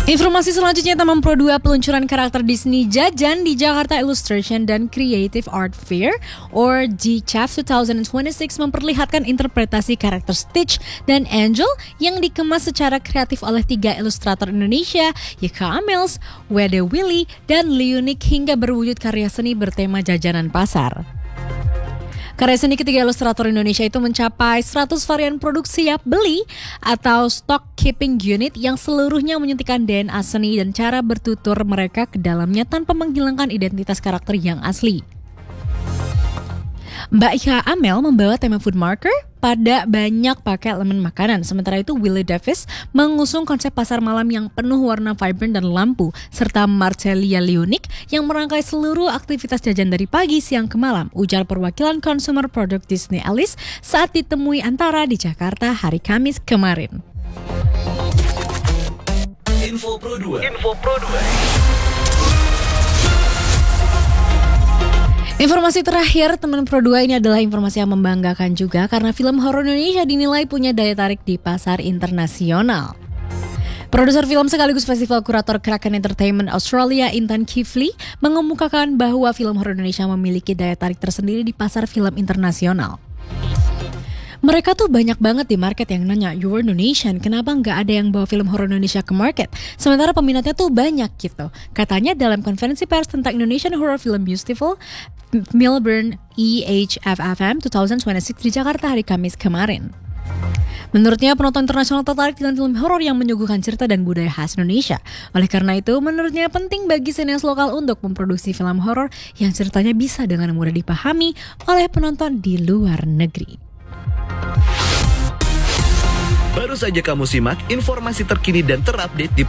Informasi selanjutnya, Taman Pro 2 peluncuran karakter Disney Jajan di Jakarta Illustration dan Creative Art Fair or GCAF 2026 memperlihatkan interpretasi karakter Stitch dan Angel yang dikemas secara kreatif oleh 3 ilustrator Indonesia, Yeka Amels, Wede Willy, dan Leonic hingga berwujud karya seni bertema jajanan pasar. Karya seni ketiga ilustrator Indonesia itu mencapai 100 varian produk siap beli atau stock keeping unit yang seluruhnya menyuntikkan DNA seni dan cara bertutur mereka ke dalamnya tanpa menghilangkan identitas karakter yang asli. Mbak Yeka Amel membawa tema food marker pada banyak pakai elemen makanan. Sementara itu Willy Davis mengusung konsep pasar malam yang penuh warna vibrant dan lampu, serta Marcelia Leonic yang merangkai seluruh aktivitas jajan dari pagi, siang ke malam, ujar perwakilan consumer product Disney Alice saat ditemui Antara di Jakarta hari Kamis kemarin. Info Pro 2. Informasi terakhir teman Pro 2 ini adalah informasi yang membanggakan juga karena film horor Indonesia dinilai punya daya tarik di pasar internasional. Produser film sekaligus festival kurator Kraken Entertainment Australia, Intan Kifli, mengemukakan bahwa film horor Indonesia memiliki daya tarik tersendiri di pasar film internasional. Mereka tuh banyak banget di market yang nanya, "You're Indonesian, kenapa nggak ada yang bawa film horor Indonesia ke market?" Sementara peminatnya tuh banyak gitu. Katanya dalam konferensi pers tentang Indonesian Horror Film Festival Melbourne EHFFM 2026 di Jakarta hari Kamis kemarin. Menurutnya penonton internasional tertarik dengan film horor yang menyuguhkan cerita dan budaya khas Indonesia. Oleh karena itu, menurutnya penting bagi sineas lokal untuk memproduksi film horor yang ceritanya bisa dengan mudah dipahami oleh penonton di luar negeri. Baru saja kamu simak informasi terkini dan terupdate di